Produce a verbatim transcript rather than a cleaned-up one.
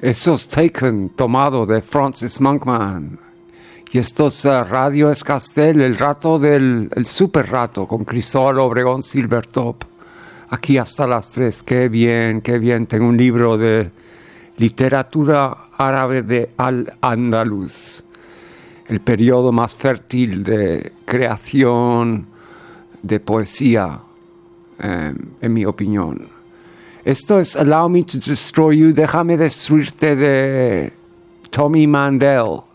Eso es Taken, tomado de Francis Monkman. Y esto es uh, Radio Escastel, el rato del el super rato con Cristóbal Obregón Silvertop. Aquí hasta las tres. Qué bien, qué bien. Tengo un libro de literatura árabe de Al-Ándalus, el periodo más fértil de creación de poesía, eh, en mi opinión. Esto es Allow Me to Destroy You, Déjame Destruirte, de Tommy Mandel.